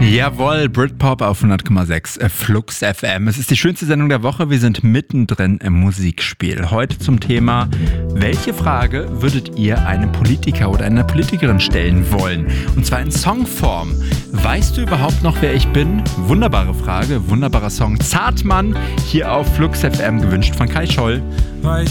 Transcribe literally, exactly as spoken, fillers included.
Jawohl, Britpop auf hundert Komma sechs äh, Flux F M. Es ist die schönste Sendung der Woche. Wir sind mittendrin im Musikspiel. Heute zum Thema: Welche Frage würdet ihr einem Politiker oder einer Politikerin stellen wollen? Und zwar in Songform. Weißt du überhaupt noch, wer ich bin? Wunderbare Frage, wunderbarer Song. Zartmann hier auf Flux F M, gewünscht von Kai Scholl. Weiß